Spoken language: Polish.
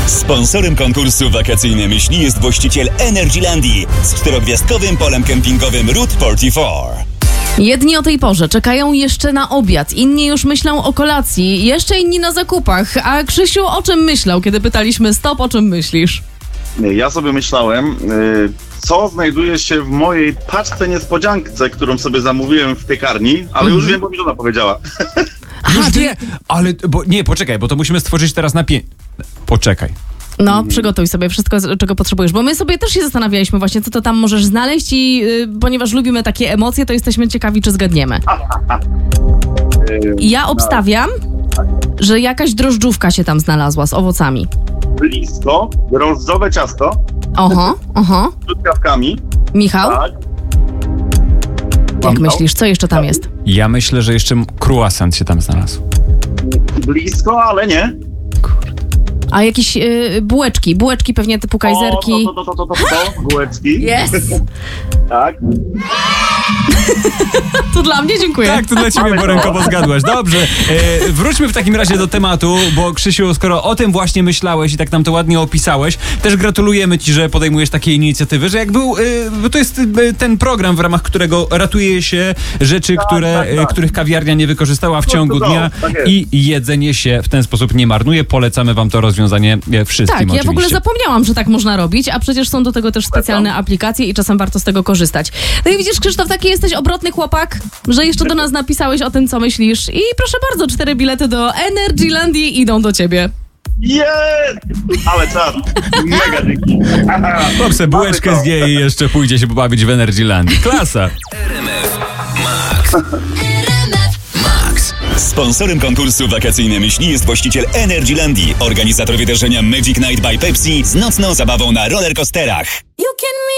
Sponsorem konkursu Wakacyjne Myśli jest właściciel Energylandii z 4-gwiazdkowym polem kempingowym Route 44. Jedni o tej porze czekają jeszcze na obiad, inni już myślą o kolacji, jeszcze inni na zakupach. A Krzysiu, o czym myślał, kiedy pytaliśmy stop, o czym myślisz? Ja sobie myślałem, co znajduje się w mojej paczce niespodziance, którą sobie zamówiłem w piekarni, ale już wiem, bo mi żona powiedziała. Już wie, ale poczekaj, bo to musimy stworzyć teraz Poczekaj. No, przygotuj sobie wszystko, czego potrzebujesz, bo my sobie też się zastanawialiśmy właśnie, co to tam możesz znaleźć i ponieważ lubimy takie emocje, to jesteśmy ciekawi, czy zgadniemy. Ja obstawiam, że jakaś drożdżówka się tam znalazła z owocami. Blisko, drożdżowe ciasto. Oho. Z truskawkami. Michał? Tak. Jak myślisz, co jeszcze tam jest? Ja myślę, że jeszcze croissant się tam znalazł. Blisko, ale nie. A jakieś bułeczki pewnie typu kajzerki. To, bułeczki. Yes! Tak. To dla mnie, dziękuję. Tak, to dla ciebie, bo rękowo zgadłaś. Dobrze, wróćmy w takim razie do tematu, bo Krzysiu, skoro o tym właśnie myślałeś i tak nam to ładnie opisałeś, też gratulujemy ci, że podejmujesz takie inicjatywy, że jak był, bo to jest ten program, w ramach którego ratuje się rzeczy, których kawiarnia nie wykorzystała w ciągu dnia i jedzenie się w ten sposób nie marnuje. Polecamy wam to rozwiązanie wszystkim. Tak, oczywiście. ja w ogóle zapomniałam, że tak można robić, a przecież są do tego też specjalne aplikacje i czasem warto z tego korzystać. No i widzisz, Krzysztof, taki jesteś obrotny chłopak, że jeszcze do nas napisałeś o tym, co myślisz. I proszę bardzo, 4 bilety do Energylandii idą do ciebie. Jest! Ale czas. Mega dzięki. Chłopcze, bułeczkę zje i jeszcze pójdzie się pobawić w Energylandii. Klasa! Sponsorem konkursu Wakacyjne Myśli jest właściciel Energylandii, organizator wydarzenia Magic Night by Pepsi z nocną zabawą na rollercoasterach.